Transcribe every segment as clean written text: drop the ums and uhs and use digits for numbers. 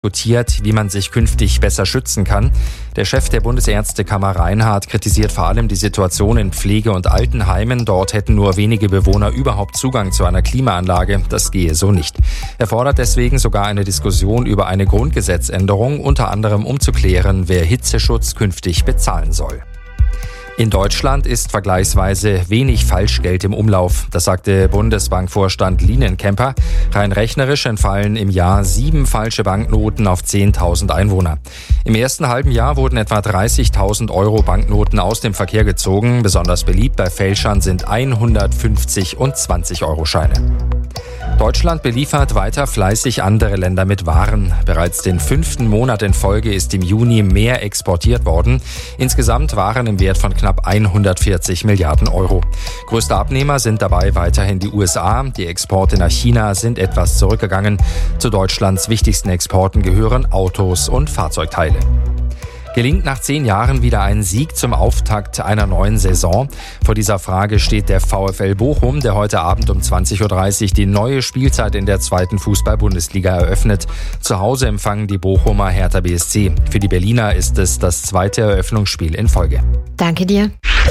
Diskutiert, wie man sich künftig besser schützen kann. Der Chef der Bundesärztekammer Reinhardt kritisiert vor allem die Situation in Pflege- und Altenheimen. Dort hätten nur wenige Bewohner überhaupt Zugang zu einer Klimaanlage. Das gehe so nicht. Er fordert deswegen sogar eine Diskussion über eine Grundgesetzänderung, unter anderem um zu klären, wer Hitzeschutz künftig bezahlen soll. In Deutschland ist vergleichsweise wenig Falschgeld im Umlauf. Das sagte Bundesbankvorstand Lienenkemper. Rein rechnerisch entfallen im Jahr 7 falsche Banknoten auf 10.000 Einwohner. Im ersten halben Jahr wurden etwa 30.000 Euro Banknoten aus dem Verkehr gezogen. Besonders beliebt bei Fälschern sind 150 und 20-Euro-Scheine. Deutschland beliefert weiter fleißig andere Länder mit Waren. Bereits den 5. Monat in Folge ist im Juni mehr exportiert worden. Insgesamt Waren im Wert von knapp 140 Milliarden Euro. Größte Abnehmer sind dabei weiterhin die USA. Die Exporte nach China sind etwas zurückgegangen. Zu Deutschlands wichtigsten Exporten gehören Autos und Fahrzeugteile. Gelingt nach 10 Jahren wieder ein Sieg zum Auftakt einer neuen Saison? Vor dieser Frage steht der VfL Bochum, der heute Abend um 20.30 Uhr die neue Spielzeit in der 2. Fußball-Bundesliga eröffnet. Zu Hause empfangen die Bochumer Hertha BSC. Für die Berliner ist es das 2. Eröffnungsspiel in Folge. Danke dir.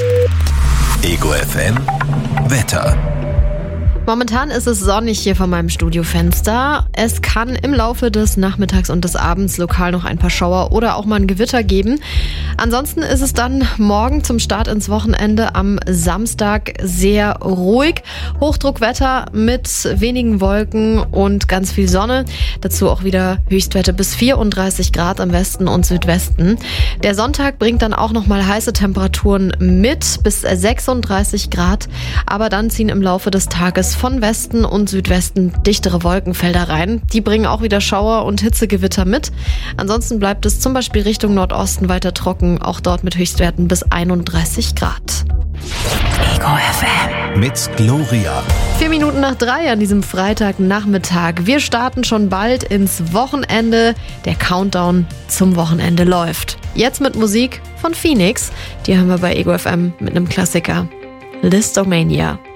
Ego FM Wetter. Momentan ist es sonnig hier vor meinem Studiofenster. Es kann im Laufe des Nachmittags und des Abends lokal noch ein paar Schauer oder auch mal ein Gewitter geben. Ansonsten ist es dann morgen zum Start ins Wochenende am Samstag sehr ruhig. Hochdruckwetter mit wenigen Wolken und ganz viel Sonne. Dazu auch wieder Höchstwerte bis 34 Grad im Westen und Südwesten. Der Sonntag bringt dann auch nochmal heiße Temperaturen mit bis 36 Grad. Aber dann ziehen im Laufe des Tages von Westen und Südwesten dichtere Wolkenfelder rein. Die bringen auch wieder Schauer und Hitzegewitter mit. Ansonsten bleibt es zum Beispiel Richtung Nordosten weiter trocken, auch dort mit Höchstwerten bis 31 Grad. Ego FM mit Gloria. 4 Minuten nach 3 an diesem Freitagnachmittag. Wir starten schon bald ins Wochenende. Der Countdown zum Wochenende läuft. Jetzt mit Musik von Phoenix. Die haben wir bei Ego FM mit einem Klassiker. Listomania.